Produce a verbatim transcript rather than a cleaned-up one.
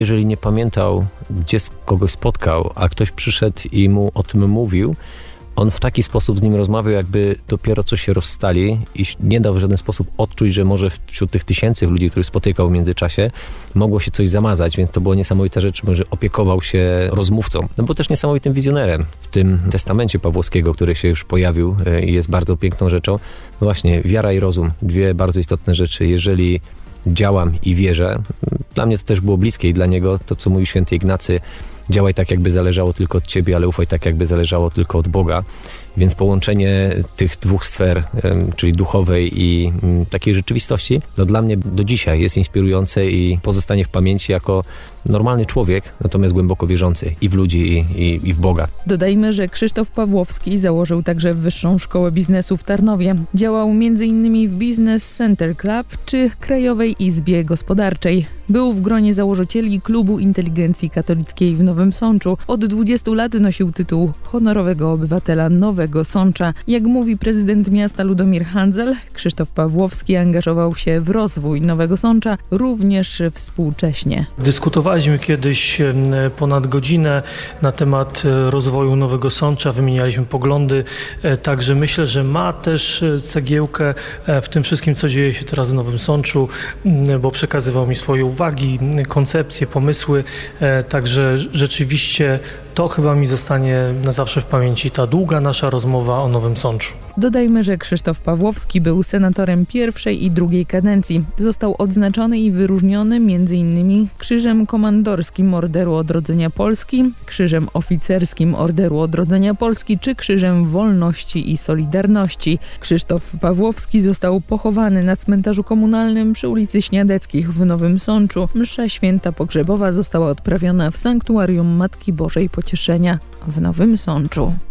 Jeżeli nie pamiętał, gdzie kogoś spotkał, a ktoś przyszedł i mu o tym mówił, on w taki sposób z nim rozmawiał, jakby dopiero co się rozstali i nie dał w żaden sposób odczuć, że może wśród tych tysięcy ludzi, których spotykał w międzyczasie, mogło się coś zamazać, więc to była niesamowita rzecz, że opiekował się rozmówcą. No był też niesamowitym wizjonerem. W tym testamencie Pawłowskiego, który się już pojawił i jest bardzo piękną rzeczą, no właśnie, wiara i rozum, dwie bardzo istotne rzeczy. Jeżeli działam i wierzę, dla mnie to też było bliskie i dla niego to, co mówił święty Ignacy, działaj tak, jakby zależało tylko od ciebie, ale ufaj tak, jakby zależało tylko od Boga. Więc połączenie tych dwóch sfer, czyli duchowej i takiej rzeczywistości, no dla mnie do dzisiaj jest inspirujące i pozostanie w pamięci jako normalny człowiek, natomiast głęboko wierzący i w ludzi, i, i, i w Boga. Dodajmy, że Krzysztof Pawłowski założył także Wyższą Szkołę Biznesu w Tarnowie. Działał między innymi w Business Center Club czy Krajowej Izbie Gospodarczej. Był w gronie założycieli Klubu Inteligencji Katolickiej w Nowym Sączu. Od dwudziestu lat nosił tytuł honorowego obywatela Nowego Sącza. Jak mówi prezydent miasta Ludomir Handzel, Krzysztof Pawłowski angażował się w rozwój Nowego Sącza również współcześnie. Dyskutowaliśmy kiedyś ponad godzinę na temat rozwoju Nowego Sącza, wymienialiśmy poglądy, także myślę, że ma też cegiełkę w tym wszystkim, co dzieje się teraz w Nowym Sączu, bo przekazywał mi swoje uwagi, koncepcje, pomysły, także rzeczywiście to chyba mi zostanie na zawsze w pamięci, ta długa nasza rozmowa o Nowym Sączu. Dodajmy, że Krzysztof Pawłowski był senatorem pierwszej i drugiej kadencji. Został odznaczony i wyróżniony między innymi Krzyżem Komandorskim Orderu Odrodzenia Polski, Krzyżem Oficerskim Orderu Odrodzenia Polski czy Krzyżem Wolności i Solidarności. Krzysztof Pawłowski został pochowany na cmentarzu komunalnym przy ulicy Śniadeckich w Nowym Sączu. Msza święta pogrzebowa została odprawiona w Sanktuarium Matki Bożej Pocieszenia w Nowym Sączu.